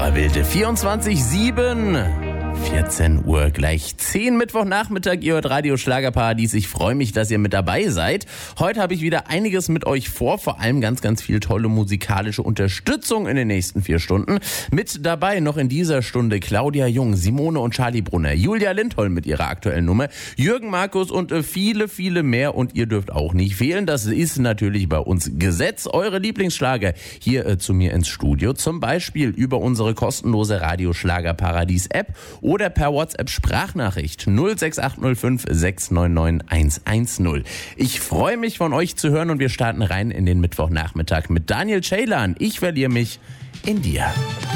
Dauerwilde 24/7. 14 Uhr gleich 10 Mittwochnachmittag. Ihr hört Radio Schlagerparadies. Ich freue mich, dass ihr mit dabei seid. Heute habe ich wieder einiges mit euch vor. Vor allem ganz, ganz viel tolle musikalische Unterstützung in den nächsten 4 Stunden. Mit dabei noch in dieser Stunde Claudia Jung, Simone und Charlie Brunner, Julia Lindholm mit ihrer aktuellen Nummer, Jürgen Markus und viele, viele mehr. Und ihr dürft auch nicht fehlen. Das ist natürlich bei uns Gesetz. Eure Lieblingsschlager hier zu mir ins Studio. Zum Beispiel über unsere kostenlose Radio Schlagerparadies App oder per WhatsApp-Sprachnachricht 06805 699 110. Ich freue mich, von euch zu hören und wir starten rein in den Mittwochnachmittag mit Daniel Ceylan. Ich verliere mich in dir.